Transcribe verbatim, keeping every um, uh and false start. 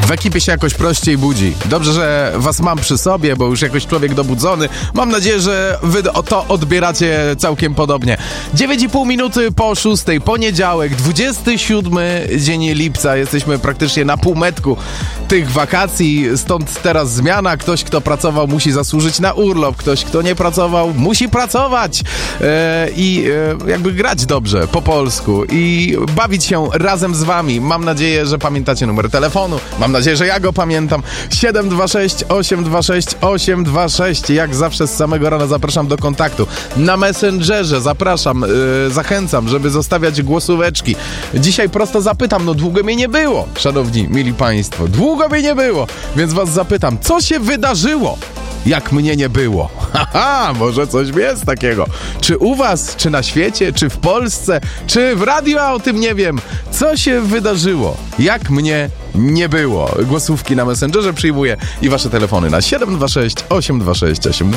W ekipie się jakoś prościej budzi. Dobrze, że was mam przy sobie, bo już jakoś człowiek dobudzony. Mam nadzieję, że wy to odbieracie całkiem podobnie. dziewięć i pół minuty po szóstej, poniedziałek, dwudziesty siódmy dzień lipca. Jesteśmy praktycznie na półmetku tych wakacji, stąd teraz zmiana. Ktoś, kto pracował, musi zasłużyć na urlop. Ktoś, kto nie pracował, musi pracować e, i e, jakby grać dobrze po polsku i bawić się razem z wami. Mam nadzieję, że pamiętacie numer telefonu. Mam nadzieję, że ja go pamiętam. siedem dwa sześć osiem dwa sześć osiem dwa sześć. Jak zawsze z samego rana zapraszam do kontaktu. Na Messengerze zapraszam, yy, zachęcam, żeby zostawiać głosóweczki. Dzisiaj prosto zapytam, no długo mnie nie było, szanowni, mili państwo. Długo mnie nie było, więc was zapytam, co się wydarzyło, jak mnie nie było? Haha, może coś jest takiego. Czy u was, czy na świecie, czy w Polsce, czy w radiu, a o tym nie wiem. Co się wydarzyło, jak mnie nie było? Głosówki na Messengerze przyjmuję i wasze telefony na siedem dwa sześć osiem dwa sześć osiem dwa sześć.